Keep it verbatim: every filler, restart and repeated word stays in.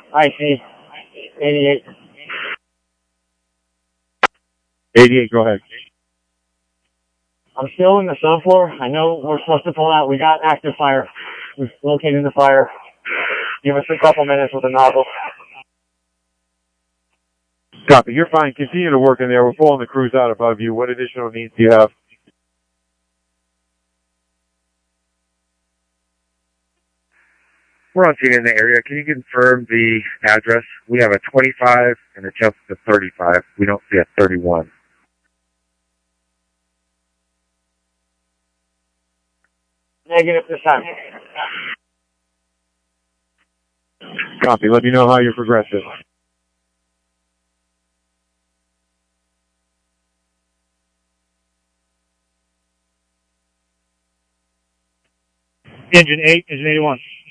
I see. eighty-eight. eighty-eight, go ahead. I'm still in the subfloor. I know we're supposed to pull out. We got active fire. We've located the fire. Give us a couple minutes with the nozzle. Copy. You're fine. Continue to work in there. We're pulling the crews out above you. What additional needs do you have? We're on scene in the area. Can you confirm the address? We have a twenty-five and a jump to thirty-five. We don't see a thirty-one. Negative this time. Copy. Let me know how you're progressing. Engine eight, engine eighty-one.